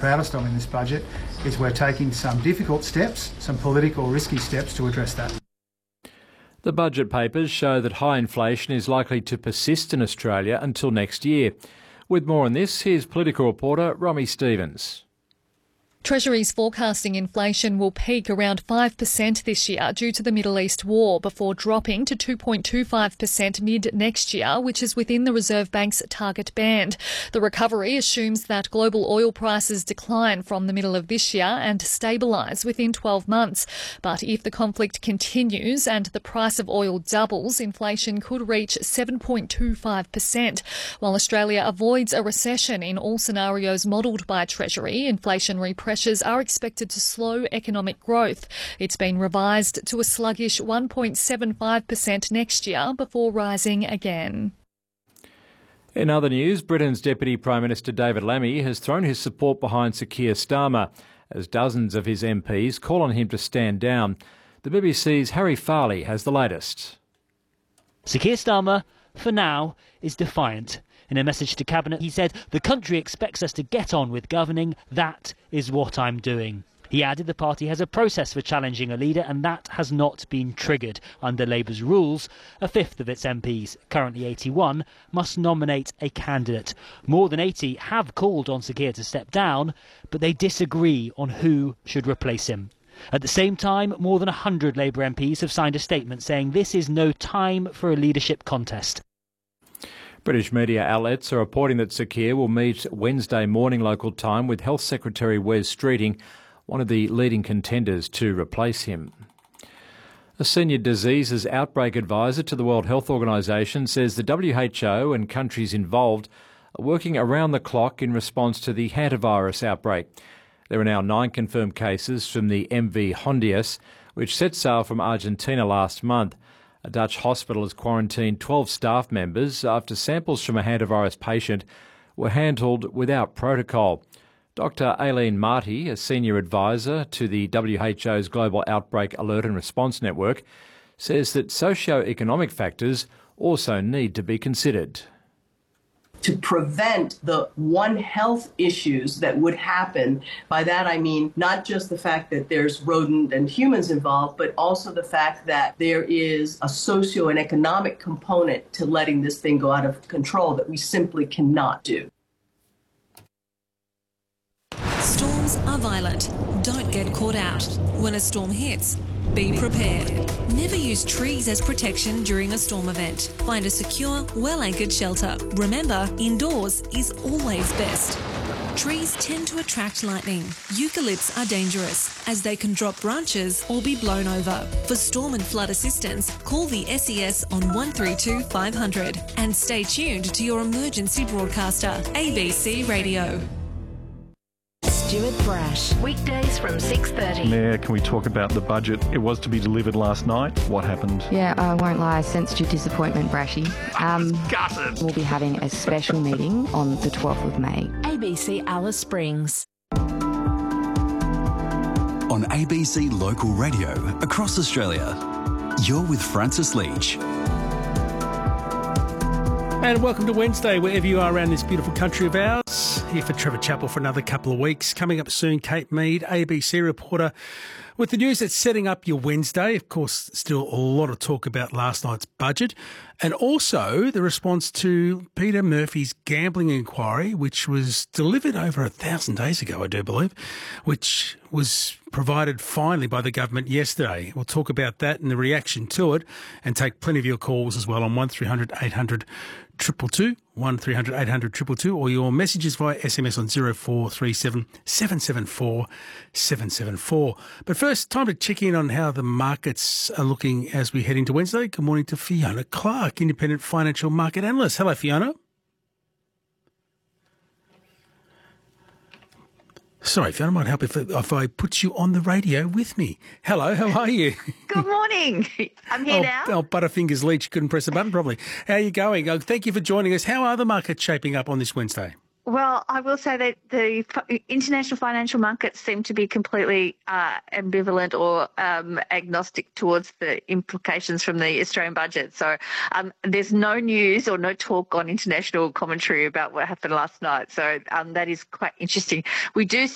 proudest of in this budget is we're taking some difficult steps, some political risky steps to address that. The budget papers show that high inflation is likely to persist in Australia until next year. With more on this, here's political reporter Romy Stevens. Treasury's forecasting inflation will peak around 5% this year due to the Middle East war before dropping to 2.25% mid-next year, which is within the Reserve Bank's target band. The recovery assumes that global oil prices decline from the middle of this year and stabilise within 12 months. But if the conflict continues and the price of oil doubles, inflation could reach 7.25%. While Australia avoids a recession in all scenarios modelled by Treasury, inflationary pressures are expected to slow economic growth. It's been revised to a sluggish 1.75% next year before rising again. In other news, Britain's Deputy Prime Minister David Lammy has thrown his support behind Sir Keir Starmer as dozens of his MPs call on him to stand down. The BBC's Harry Farley has the latest. Sir Keir Starmer, for now, is defiant. In a message to Cabinet, he said, "The country expects us to get on with governing. That is what I'm doing." He added the party has a process for challenging a leader and that has not been triggered. Under Labour's rules, a fifth of its MPs, currently 81, must nominate a candidate. More than 80 have called on Sir Keir to step down, but they disagree on who should replace him. At the same time, more than 100 Labour MPs have signed a statement saying this is no time for a leadership contest. British media outlets are reporting that Sir Keir will meet Wednesday morning local time with Health Secretary Wes Streeting, one of the leading contenders to replace him. A senior diseases outbreak advisor to the World Health Organization says the WHO and countries involved are working around the clock in response to the hantavirus outbreak. There are now 9 confirmed cases from the MV Hondias, which set sail from Argentina last month. A Dutch hospital has quarantined 12 staff members after samples from a hantavirus patient were handled without protocol. Dr. Aileen Marty, a senior advisor to the WHO's Global Outbreak Alert and Response Network, says that socio-economic factors also need to be considered. To prevent the One Health issues that would happen. By that I mean not just the fact that there's rodent and humans involved, but also the fact that there is a socio and economic component to letting this thing go out of control that we simply cannot do. Storms are violent. Don't get caught out. When a storm hits, be prepared. Never use trees as protection during a storm event. Find a secure, well-anchored shelter. Remember, indoors is always best. Trees tend to attract lightning. Eucalypts are dangerous as they can drop branches or be blown over. For storm and flood assistance, call the SES on 132 500 and stay tuned to your emergency broadcaster, ABC Radio. Stuart Brash, weekdays from 6:30. Mayor, can we talk about the budget? It was to be delivered last night. What happened? Yeah, I won't lie, I sensed your disappointment, Brashy. Gutted. We'll be having a special meeting on the 12th of May. ABC Alice Springs. On ABC Local Radio across Australia, you're with Francis Leach. And welcome to Wednesday, wherever you are around this beautiful country of ours. Here for Trevor Chappell for another couple of weeks. Coming up soon, Kate Mead, ABC reporter, with the news that's setting up your Wednesday. Of course, still a lot of talk about last night's budget and also the response to Peter Murphy's gambling inquiry, which was delivered over 1,000 days ago, I do believe, which was provided finally by the government yesterday. We'll talk about that and the reaction to it and take plenty of your calls as well on 1300 800 222, 1300 800 222, or your messages via SMS on 0437 774 774. But first, time to check in on how the markets are looking as we head into Wednesday. Good morning to Fiona Clark, independent financial market analyst. Hello, Fiona. Sorry, Fiona, might help if I put you on the radio with me. Hello, how are you? Good morning. I'm here now. Oh, Butterfingers Leach couldn't press the button properly. How are you going? Thank you for joining us. How are the markets shaping up on this Wednesday? Well, I will say that the international financial markets seem to be completely ambivalent or agnostic towards the implications from the Australian budget. So there's no news or no talk on international commentary about what happened last night. So that is quite interesting. We do